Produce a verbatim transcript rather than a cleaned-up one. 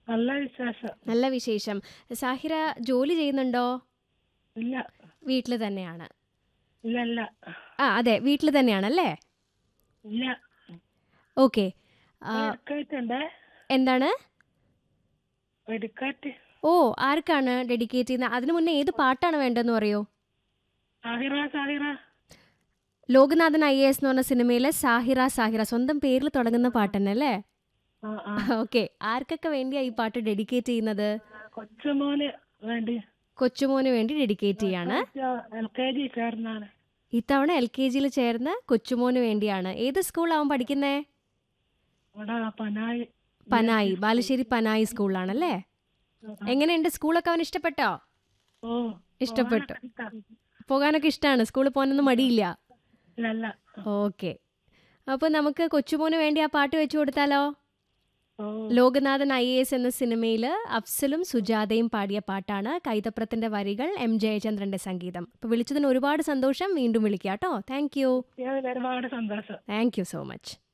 നല്ല വിശേഷം. നല്ല വിശേഷം. സാഹിറ ജോലി ചെയ്യുന്നുണ്ടോ? ഇല്ല വീട്ടിൽ തന്നെയാണ്. ഇല്ല ഇല്ല ആ അതെ, വീട്ടിൽ തന്നെയാണല്ലേ? ഇല്ല. ഓക്കെ. എടുക്കാറ്റുണ്ടേ എന്താണ്? എടുക്കാറ്റ്. ഓ, ആർക്കാണ് ഡെഡിക്കേറ്റ് ചെയ്യുന്നത്? അതിനു മുന്നേ ഏത് പാട്ടാണ് വേണ്ടതെന്ന് പറയോ? സാഹിറ സാഹിറ. ലോകനാഥൻ ഐ എ എസ് എന്ന് പറഞ്ഞ സിനിമയിലെ സാഹിറ സാഹിറ സ്വന്തം പേരിൽ തുടങ്ങുന്ന പാട്ട് തന്നെ അല്ലേ? ആ ആ ഓക്കെ. ആർക്കൊക്കെ വേണ്ടിയാ ഈ പാട്ട് ഡെഡിക്കേറ്റ് ചെയ്യുന്നത്? കൊച്ചുമോന് വേണ്ടി. കൊച്ചുമോന് വേണ്ടി ഡെഡിക്കേറ്റ് ചെയ്യാണ്. എൽ കെ ജി ചേർന്നാണ്. ഇത്തവണ എൽ കെ ജിയിൽ ചേർന്ന് കൊച്ചുമോന് വേണ്ടിയാണ്. ഏത് സ്കൂളാവും പഠിക്കുന്നേ? ഇവിടെ പനായി. പനായി, ബാലുശ്ശേരി പനായി സ്കൂളിലാണല്ലേ? എങ്ങനെയുണ്ട് സ്കൂളൊക്കെ? അവൻ ഇഷ്ടപ്പെട്ടോ? ഓ ഇഷ്ടപ്പെട്ടു. പോകാനൊക്കെ ഇഷ്ടാ. പോകാനൊക്കെ ഇഷ്ടമാണ്. സ്കൂളിൽ പോകാനൊന്നും മടിയില്ല. ഇല്ല ഇല്ല. ഓക്കെ. അപ്പോൾ നമുക്ക് കൊച്ചുമോന് വേണ്ടി ആ പാട്ട് വെച്ചു കൊടുത്താലോ? ഓ ലോകനാഥൻ ഐ എ എസ് എന്ന സിനിമയിൽ അഫ്സലും സുജാതയും പാടിയ പാട്ടാണ്. കൈതപ്രത്തിന്റെ വരികൾ, എം ജയചന്ദ്രന്റെ സംഗീതം. അപ്പോൾ വിളിച്ചതിന് ഒരുപാട് സന്തോഷം. വീണ്ടും വിളിക്കാം കേട്ടോ. Thank you. ഒരുപാട് സന്തോഷം. Thank you so much.